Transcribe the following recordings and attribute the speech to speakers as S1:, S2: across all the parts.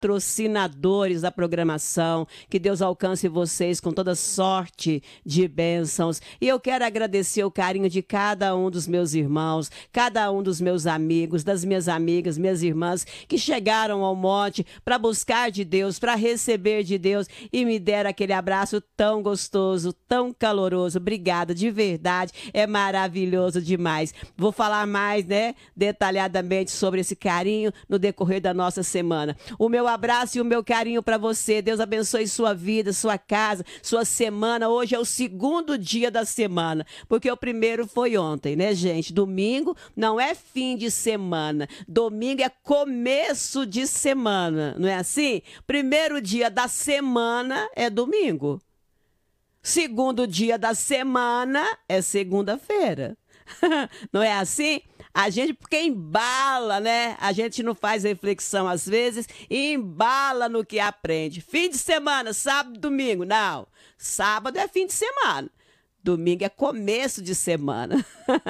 S1: patrocinadores da programação. Que Deus alcance vocês com toda sorte de bênçãos. E eu quero agradecer o carinho de cada um dos meus irmãos, cada um dos meus amigos, das minhas amigas, minhas irmãs, que chegaram ao monte para buscar de Deus, para receber de Deus e me deram aquele abraço tão gostoso, tão caloroso. Obrigada, de verdade, é maravilhoso demais. Vou falar mais, né, detalhadamente sobre esse carinho no decorrer da nossa semana. O meu abraço e o meu carinho para você. Deus abençoe sua vida, sua casa, sua semana. Hoje é o segundo dia da semana, porque o primeiro foi ontem, né, gente? Domingo não é fim de semana. Domingo é começo de semana, não é assim? Primeiro dia da semana é domingo. Segundo dia da semana é segunda-feira. Não é assim? A gente, porque embala, né? A gente não faz reflexão às vezes e embala no que aprende. Fim de semana, sábado, domingo. Não, sábado é fim de semana. Domingo é começo de semana.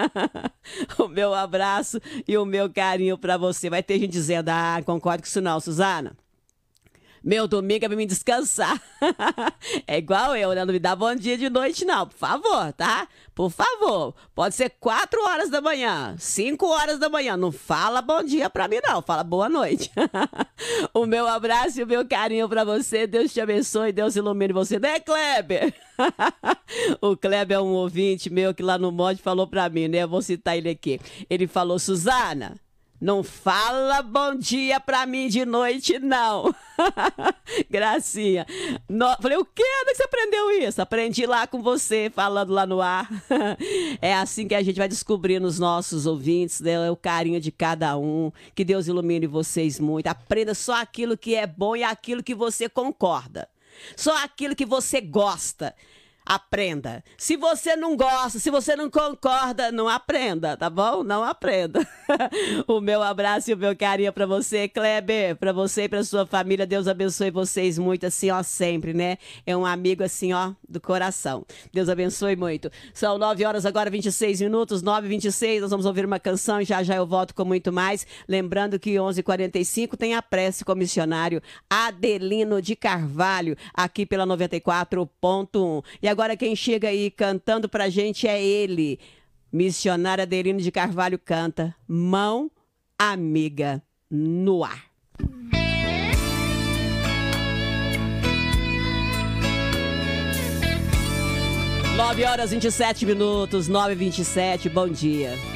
S1: O meu abraço e o meu carinho para você. Vai ter gente dizendo, concordo com isso não, Suzana. Meu domingo é pra me descansar. É igual eu, né? Não me dá bom dia de noite, não. Por favor, tá? Por favor. Pode ser 4 horas da manhã, 5 horas da manhã. Não fala bom dia pra mim, não. Fala boa noite. O meu abraço e o meu carinho pra você. Deus te abençoe, Deus ilumine você. Né, Kleber? O Kleber é um ouvinte meu que lá no monte falou pra mim, né? Eu vou citar ele aqui. Ele falou, Suzana, não fala bom dia pra mim de noite, não. Gracinha. Falei, o quê? Onde você aprendeu isso? Aprendi lá com você, falando lá no ar. É assim que a gente vai descobrindo os nossos ouvintes, né? O carinho de cada um. Que Deus ilumine vocês muito. Aprenda só aquilo que é bom e aquilo que você concorda. Só aquilo que você gosta. Aprenda. Se você não gosta, se você não concorda, não aprenda, tá bom? Não aprenda. O meu abraço e o meu carinho pra você, Kleber, pra você e pra sua família. Deus abençoe vocês muito, assim, ó, sempre, né? É um amigo, assim, ó, do coração. Deus abençoe muito. São 9 horas agora, 26 minutos, 9h26. Nós vamos ouvir uma canção e já eu volto com muito mais. Lembrando que 11h45 tem a prece com o missionário Adelino de Carvalho, aqui pela 94.1. E agora quem chega aí cantando pra gente é ele. Missionário Adelino de Carvalho canta Mão Amiga no Ar. 9h27, 9h27, bom dia.